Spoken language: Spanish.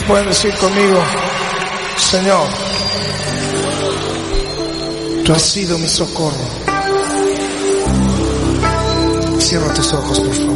pueden decir conmigo: Señor, tú has sido mi socorro. Cierra tus ojos, por favor.